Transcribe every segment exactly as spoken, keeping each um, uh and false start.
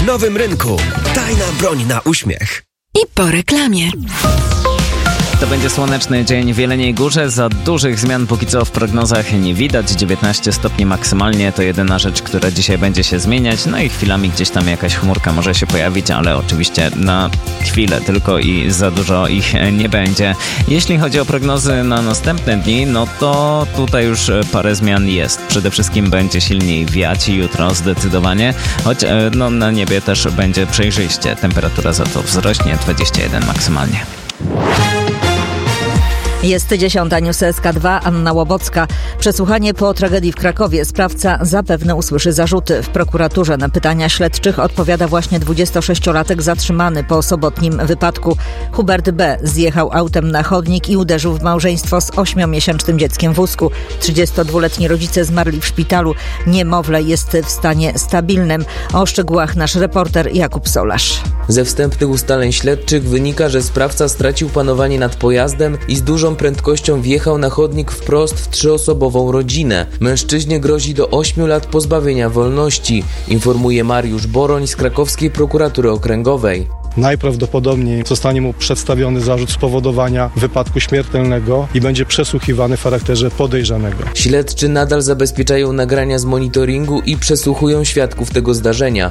w nowym rynku. Tajna broń na uśmiech. I po reklamie. To będzie słoneczny dzień w Jeleniej Górze. Za dużych zmian póki co w prognozach nie widać. dziewiętnaście stopni maksymalnie to jedyna rzecz, która dzisiaj będzie się zmieniać. No i chwilami gdzieś tam jakaś chmurka może się pojawić, ale oczywiście na chwilę tylko i za dużo ich nie będzie. Jeśli chodzi o prognozy na następne dni, no to tutaj już parę zmian jest. Przede wszystkim będzie silniej wiać jutro zdecydowanie, choć no, na niebie też będzie przejrzyście. Temperatura za to wzrośnie, dwadzieścia jeden maksymalnie. Jest dziesiąta, news S K dwa, Anna Łobocka. Przesłuchanie po tragedii w Krakowie. Sprawca zapewne usłyszy zarzuty. W prokuraturze na pytania śledczych odpowiada właśnie dwudziestosześciolatek zatrzymany po sobotnim wypadku. Hubert B. zjechał autem na chodnik i uderzył w małżeństwo z ośmiomiesięcznym dzieckiem w wózku. trzydziestodwuletni rodzice zmarli w szpitalu. Niemowlę jest w stanie stabilnym. O szczegółach nasz reporter Jakub Solarz. Ze wstępnych ustaleń śledczych wynika, że sprawca stracił panowanie nad pojazdem i z dużą prędkością wjechał na chodnik wprost w trzyosobową rodzinę. Mężczyźnie grozi do ośmiu lat pozbawienia wolności, informuje Mariusz Boroń z krakowskiej prokuratury okręgowej. Najprawdopodobniej zostanie mu przedstawiony zarzut spowodowania wypadku śmiertelnego i będzie przesłuchiwany w charakterze podejrzanego. Śledczy nadal zabezpieczają nagrania z monitoringu i przesłuchują świadków tego zdarzenia.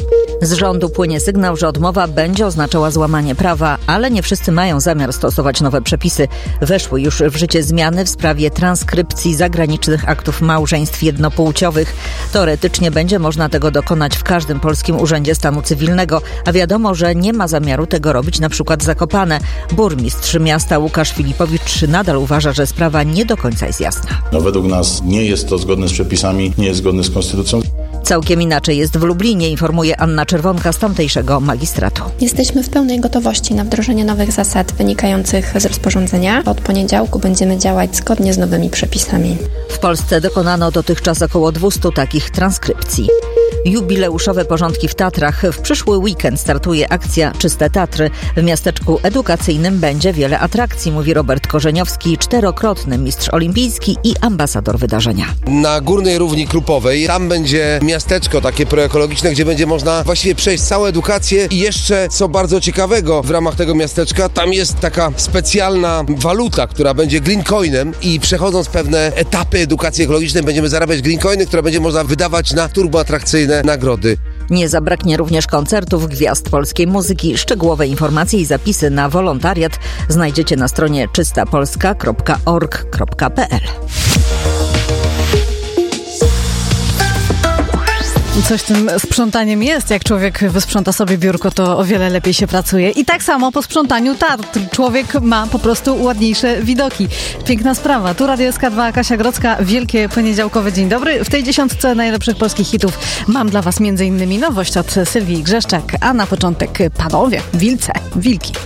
Z rządu płynie sygnał, że odmowa będzie oznaczała złamanie prawa, ale nie wszyscy mają zamiar stosować nowe przepisy. Weszły już w życie zmiany w sprawie transkrypcji zagranicznych aktów małżeństw jednopłciowych. Teoretycznie będzie można tego dokonać w każdym polskim urzędzie stanu cywilnego, a wiadomo, że nie ma zamiaru tego robić na przykład Zakopane. Burmistrz miasta Łukasz Filipowicz nadal uważa, że sprawa nie do końca jest jasna. No, według nas nie jest to zgodne z przepisami, nie jest zgodne z konstytucją. Całkiem inaczej jest w Lublinie, informuje Anna Czerwonka z tamtejszego magistratu. Jesteśmy w pełnej gotowości na wdrożenie nowych zasad wynikających z rozporządzenia. Od poniedziałku będziemy działać zgodnie z nowymi przepisami. W Polsce dokonano dotychczas około dwieście takich transkrypcji. Jubileuszowe porządki w Tatrach. W przyszły weekend startuje akcja Czyste Tatry. W miasteczku edukacyjnym będzie wiele atrakcji, mówi Robert Korzeniowski, czterokrotny mistrz olimpijski i ambasador wydarzenia. Na Górnej Równi Krupowej, tam będzie miasteczko takie proekologiczne, gdzie będzie można właściwie przejść całą edukację i jeszcze, co bardzo ciekawego w ramach tego miasteczka, tam jest taka specjalna waluta, która będzie green coinem i przechodząc pewne etapy edukacji ekologicznej będziemy zarabiać green coiny, które będzie można wydawać na turboatrakcyjne nagrody. Nie zabraknie również koncertów gwiazd polskiej muzyki. Szczegółowe informacje i zapisy na wolontariat znajdziecie na stronie czysta polska kropka org kropka p l. Coś z tym sprzątaniem jest. Jak człowiek wysprząta sobie biurko, to o wiele lepiej się pracuje. I tak samo po sprzątaniu Tatr. Człowiek ma po prostu ładniejsze widoki. Piękna sprawa. Tu Radio S K dwa, Kasia Grodzka. Wielkie poniedziałkowe dzień dobry. W tej dziesiątce najlepszych polskich hitów mam dla was między innymi nowość od Sylwii Grzeszczak, a na początek panowie, wilce, wilki.